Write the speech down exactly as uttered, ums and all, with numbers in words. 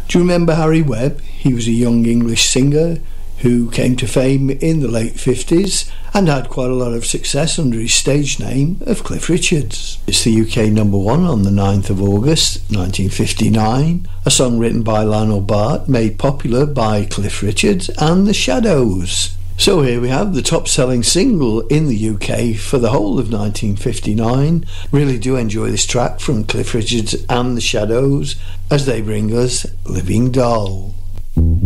Do you remember Harry Webb? He was a young English singer who came to fame in the late fifties and had quite a lot of success under his stage name of Cliff Richards. It's the U K number one on the ninth of August nineteen fifty-nine, a song written by Lionel Bart, made popular by Cliff Richards and the Shadows. So here we have the top-selling single in the U K for the whole of nineteen fifty-nine. Really do enjoy this track from Cliff Richards and the Shadows as they bring us Living Doll.